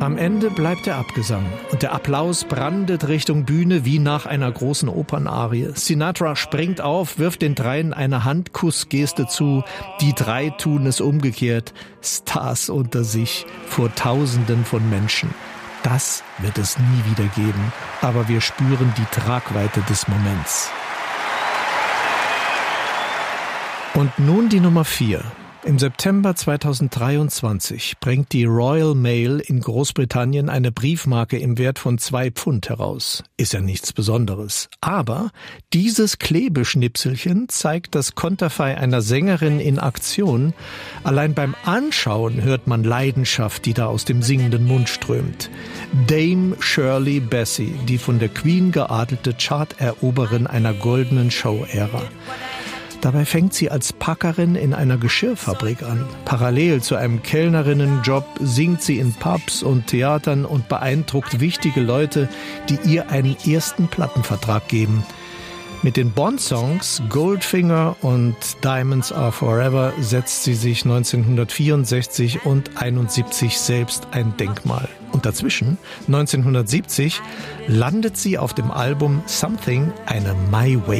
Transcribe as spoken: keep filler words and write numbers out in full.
Am Ende bleibt der Abgesang und der Applaus brandet Richtung Bühne wie nach einer großen Opernarie. Sinatra springt auf, wirft den dreien eine Handkussgeste zu. Die drei tun es umgekehrt. Stars unter sich vor Tausenden von Menschen. Das wird es nie wieder geben, aber wir spüren die Tragweite des Moments. Und nun die Nummer vier. Im September zweitausenddreiundzwanzig bringt die Royal Mail in Großbritannien eine Briefmarke im Wert von zwei Pfund heraus. Ist ja nichts Besonderes. Aber dieses Klebeschnipselchen zeigt das Konterfei einer Sängerin in Aktion. Allein beim Anschauen hört man Leidenschaft, die da aus dem singenden Mund strömt. Dame Shirley Bassey, die von der Queen geadelte Charteroberin einer goldenen Show-Ära. Dabei fängt sie als Packerin in einer Geschirrfabrik an. Parallel zu einem Kellnerinnenjob singt sie in Pubs und Theatern und beeindruckt wichtige Leute, die ihr einen ersten Plattenvertrag geben. Mit den Bond-Songs Goldfinger und Diamonds Are Forever setzt sie sich neunzehnhundertvierundsechzig und einundsiebzig selbst ein Denkmal. Und dazwischen, neunzehnhundertsiebzig, landet sie auf dem Album Something, eine My Way.